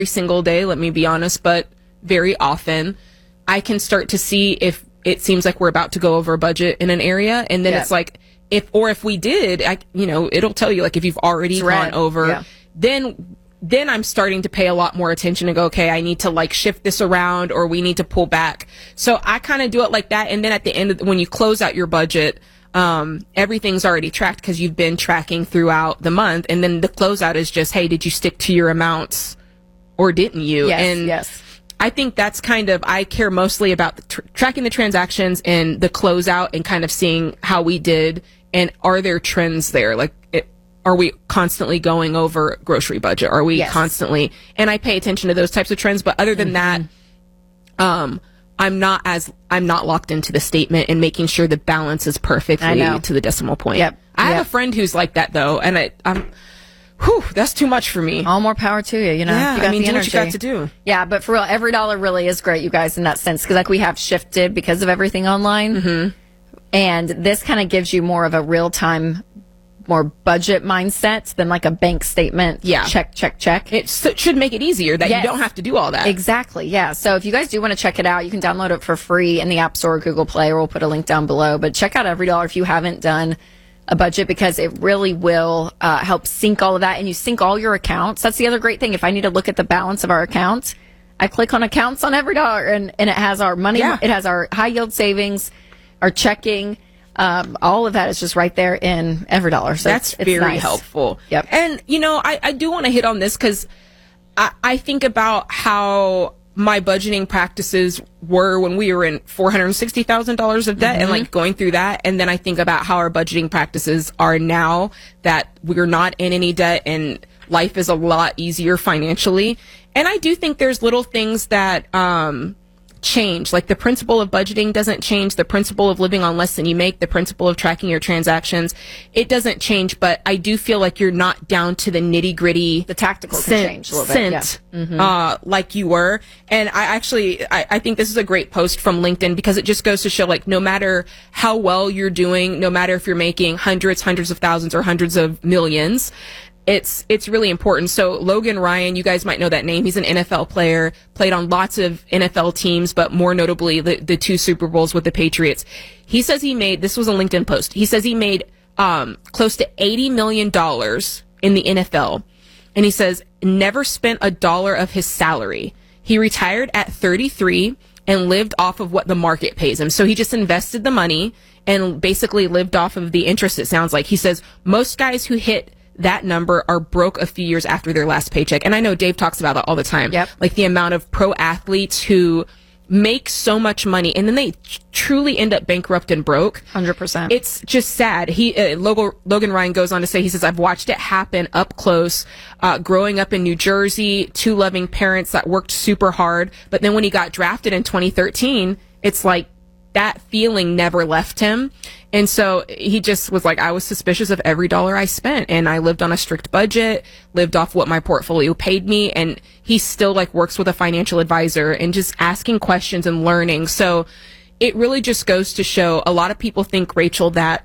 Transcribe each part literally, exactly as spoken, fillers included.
single day, let me be honest, but very often I can start to see if it seems like we're about to go over a budget in an area. And then yeah. it's like, if, or if we did, I, you know, it'll tell you like if you've already it's gone red. over, yeah. then, then I'm starting to pay a lot more attention and go, okay, I need to like shift this around or we need to pull back. So I kind of do it like that. And then at the end of the, when you close out your budget, um, everything's already tracked because you've been tracking throughout the month. And then the closeout is just, hey, did you stick to your amounts or didn't you? Yes, and yes. I think that's kind of, I care mostly about the tr- tracking the transactions and the closeout and kind of seeing how we did. And are there trends there? Like, it, are we constantly going over grocery budget? Are we yes. constantly, and I pay attention to those types of trends. But other than mm-hmm. that, um, I'm not as, I'm not locked into the statement and making sure the balance is perfectly to the decimal point. Yep. I yep. have a friend who's like that though. And I, I'm, whew, that's too much for me. All more power to you, you know. Yeah, you got I mean, the do energy. what you got to do. Yeah, but for real, every dollar really is great, you guys, in that sense, because like we have shifted because of everything online, mm-hmm. and this kind of gives you more of a real time, more budget mindset than like a bank statement. Yeah, check, check, check. It so, should make it easier that yes. you don't have to do all that. Exactly. Yeah. So if you guys do want to check it out, you can download it for free in the App Store or Google Play, or we'll put a link down below. But check out Every Dollar if you haven't done a budget, because it really will uh, help sync all of that, and you sync all your accounts. That's the other great thing. If I need to look at the balance of our account, I click on accounts on Every Dollar, and, and it has our money, yeah. it has our high yield savings, our checking, um, all of that is just right there in Every Dollar. So that's it's, it's very nice. helpful. Yep. And you know, I, I do want to hit on this because I, I think about how my budgeting practices were when we were in four hundred sixty thousand dollars of debt, mm-hmm. and like going through that. And then I think about how our budgeting practices are now that we're not in any debt and life is a lot easier financially. And I do think there's little things that, um, change. Like the principle of budgeting doesn't change. The principle of living on less than you make, the principle of tracking your transactions, it doesn't change. But I do feel like you're not down to the nitty gritty. The tactical cent, can change a little bit. Cent, yeah. mm-hmm. uh, like you were. And I actually, I, I think this is a great post from LinkedIn because it just goes to show like no matter how well you're doing, no matter if you're making hundreds, hundreds of thousands or hundreds of millions, It's it's really important. So Logan Ryan, you guys might know that name. He's an N F L player, played on lots of N F L teams, but more notably the, the two Super Bowls with the Patriots. He says he made, this was a LinkedIn post, he says he made um, close to eighty million dollars in the N F L. And he says never spent a dollar of his salary. He retired at thirty-three and lived off of what the market pays him. So he just invested the money and basically lived off of the interest, it sounds like. He says most guys who hit that number are broke a few years after their last paycheck. And I know Dave talks about that all the time. Yep. Like the amount of pro athletes who make so much money and then they tr- truly end up bankrupt and broke. one hundred percent. It's just sad. He, uh, Logan, Logan Ryan goes on to say, he says, I've watched it happen up close, uh, growing up in New Jersey, two loving parents that worked super hard. But then when he got drafted in twenty thirteen, it's like, that feeling never left him. And so he just was like, I was suspicious of every dollar I spent, and I lived on a strict budget, lived off what my portfolio paid me. And he still like works with a financial advisor and just asking questions and learning. So it really just goes to show a lot of people think, Rachel, that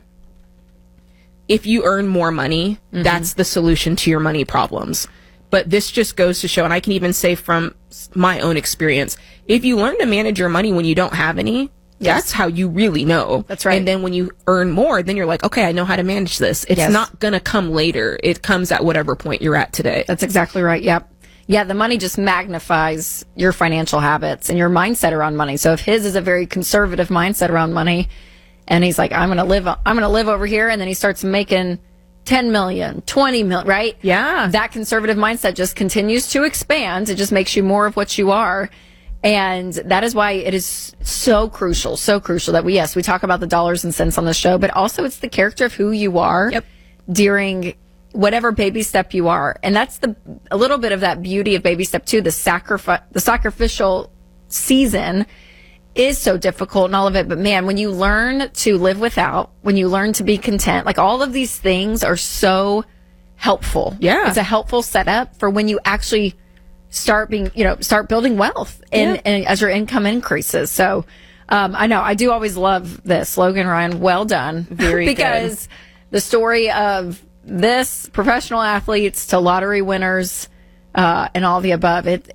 if you earn more money, mm-hmm. that's the solution to your money problems. But this just goes to show, and I can even say from my own experience, if you learn to manage your money when you don't have any, yes. that's how you really know. That's right. And then when you earn more, then you're like, okay, I know how to manage this. It's yes. not going to come later. It comes at whatever point you're at today. That's exactly right. Yep. Yeah, the money just magnifies your financial habits and your mindset around money. So if his is a very conservative mindset around money, and he's like, I'm going to live, I'm going to live over here, and then he starts making ten million, twenty million, right? Yeah. That conservative mindset just continues to expand. It just makes you more of what you are. And that is why it is so crucial, so crucial that we, yes, we talk about the dollars and cents on the show, but also it's the character of who you are yep. during whatever baby step you are. And that's the, a little bit of that beauty of baby step two, the sacrifice, the sacrificial season is so difficult and all of it. But man, when you learn to live without, when you learn to be content, like all of these things are so helpful. Yeah. It's a helpful setup for when you actually start being, you know, start building wealth and, yeah. and as your income increases. So, um, I know I do always love this. Logan Ryan, well done. Very because good. The story of this professional athletes to lottery winners, uh, and all the above. It,